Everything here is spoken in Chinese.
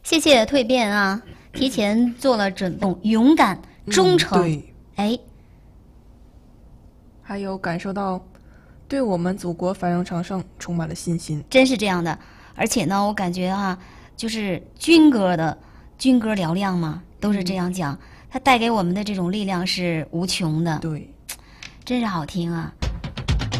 谢谢蜕变啊，提前做了准备，勇敢、忠诚。 对， 哎， 还有感受到对我们祖国繁荣昌盛充满了信心。 真是这样的。而且呢，我感觉就是军歌嘹亮嘛，都是这样讲，它带给我们的这种力量是无穷的， 对， 真是好听啊。